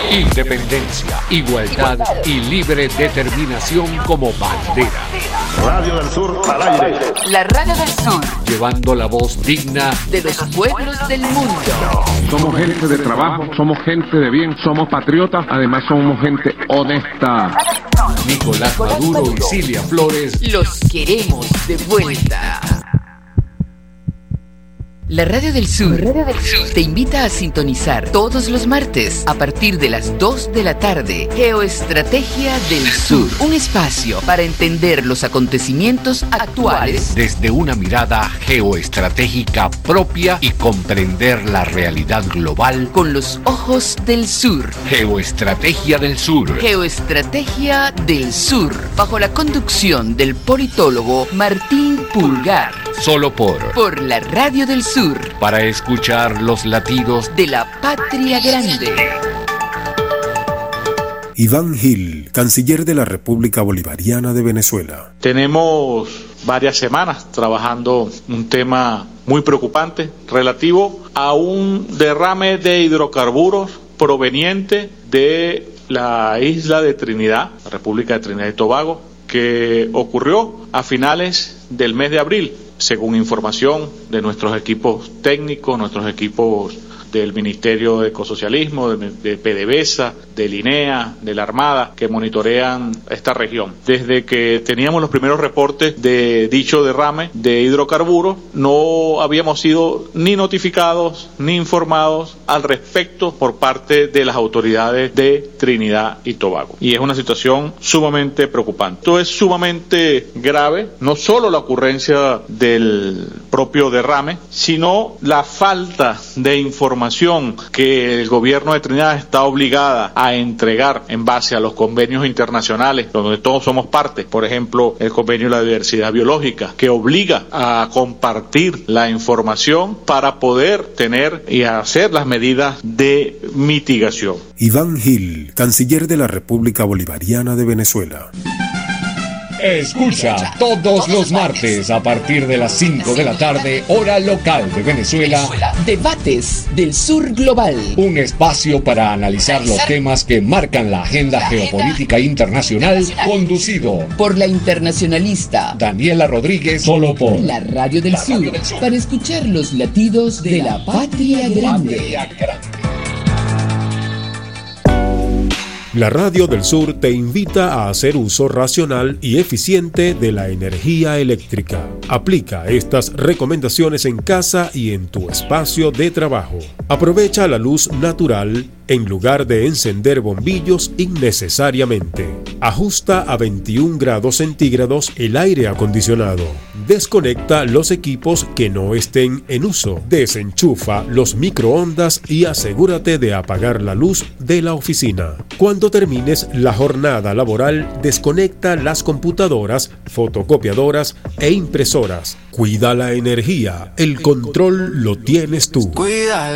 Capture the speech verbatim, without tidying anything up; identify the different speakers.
Speaker 1: Independencia, igualdad y libre determinación como bandera.
Speaker 2: Radio del Sur al aire.
Speaker 3: La Radio del Sur.
Speaker 1: Llevando la voz digna
Speaker 3: de los pueblos del mundo.
Speaker 4: Somos gente de trabajo, somos gente de bien, somos patriotas, además somos gente honesta.
Speaker 1: Nicolás Maduro y Cilia Flores.
Speaker 3: Los queremos de vuelta. La Radio del Sur te invita a sintonizar todos los martes a partir de las dos de la tarde. Geoestrategia del Sur, un espacio para entender los acontecimientos actuales
Speaker 1: desde una mirada geoestratégica propia y comprender la realidad global
Speaker 3: con los ojos del sur.
Speaker 1: Geoestrategia del Sur.
Speaker 3: Geoestrategia del Sur, bajo la conducción del politólogo Martín Pulgar.
Speaker 1: Solo por
Speaker 3: por la Radio del Sur.
Speaker 1: Para escuchar los latidos
Speaker 3: de la patria grande.
Speaker 5: Iván Gil, canciller de la República Bolivariana de Venezuela.
Speaker 6: Tenemos varias semanas trabajando un tema muy preocupante relativo a un derrame de hidrocarburos proveniente de la isla de Trinidad, la República de Trinidad y Tobago, que ocurrió a finales del mes de abril. Según información de nuestros equipos técnicos, nuestros equipos del Ministerio de Ecosocialismo, de, de PDVSA, del INEA, de la Armada, que monitorean esta región. Desde que teníamos los primeros reportes de dicho derrame de hidrocarburos, no habíamos sido ni notificados ni informados al respecto por parte de las autoridades de Trinidad y Tobago. Y es una situación sumamente preocupante. Esto es sumamente grave, no solo la ocurrencia del propio derrame, sino la falta de información que el gobierno de Trinidad está obligada a entregar en base a los convenios internacionales donde todos somos parte. Por ejemplo, el convenio de la diversidad biológica, que obliga a compartir la información para poder tener y hacer las medidas de mitigación.
Speaker 5: Iván Gil, canciller de la República Bolivariana de Venezuela.
Speaker 1: Escucha todos los martes a partir de las cinco de la tarde, hora local de Venezuela.
Speaker 3: Debates del Sur Global.
Speaker 1: Un espacio para analizar los temas que marcan la agenda geopolítica internacional, conducido
Speaker 3: por la internacionalista
Speaker 1: Daniela Rodríguez, solo por
Speaker 3: la Radio del Sur, para escuchar los latidos de la patria grande.
Speaker 5: La Radio del Sur te invita a hacer uso racional y eficiente de la energía eléctrica. Aplica estas recomendaciones en casa y en tu espacio de trabajo. Aprovecha la luz natural en lugar de encender bombillos innecesariamente. Ajusta a veintiún grados centígrados el aire acondicionado. Desconecta los equipos que no estén en uso. Desenchufa los microondas y asegúrate de apagar la luz de la oficina. Cuando termines la jornada laboral, desconecta las computadoras, fotocopiadoras e impresoras. Cuida la energía. El control lo tienes tú. Cuida